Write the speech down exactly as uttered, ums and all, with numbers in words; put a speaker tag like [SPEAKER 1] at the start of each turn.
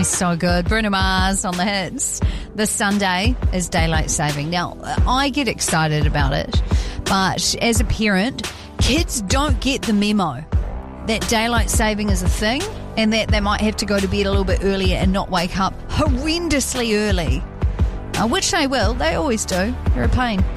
[SPEAKER 1] He's so good. Bruno Mars on the hits. This Sunday is daylight saving. Now, I get excited about it, but as a parent, kids don't get the memo that daylight saving is a thing and that they might have to go to bed a little bit earlier and not wake up horrendously early, uh, which they will. They always do. They're a pain.